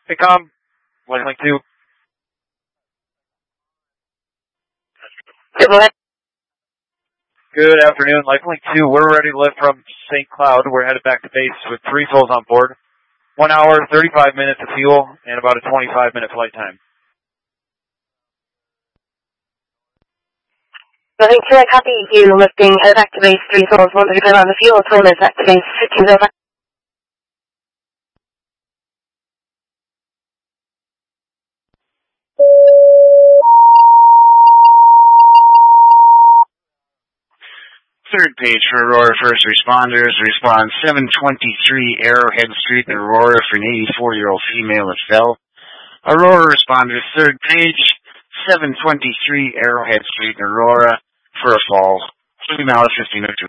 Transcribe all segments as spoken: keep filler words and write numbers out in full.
Hey, Com. Lifelink two. Good morning. Good afternoon. Lifelink two. We're ready to lift from Saint Cloud. We're headed back to base with three souls on board. One hour, thirty-five minutes of fuel, and about a twenty-five minute flight time. Nothing to I copy you lifting head back to base, three souls, one thirty-five on the fuel, twelve minutes back to base, fifteen zero five. Third page for Aurora First Responders. Respond seven twenty-three Arrowhead Street, Aurora, for an eighty-four-year-old female that fell. Aurora Responders, third page, seven twenty-three Arrowhead Street, Aurora, for a fall. Female fifteen oh two.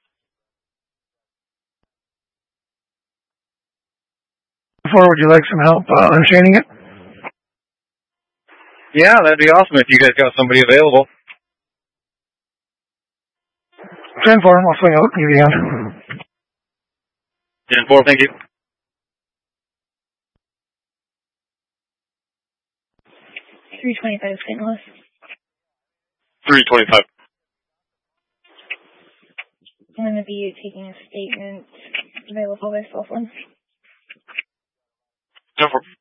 Before, would you like some help uh, unchaining it? Yeah, that'd be awesome if you guys got somebody available. ten four, I'll swing out, give you a hand. ten four, thank you. three twenty-five, Saint Louis. three twenty-five. I'm going to be taking a statement available by cell phone. ten four.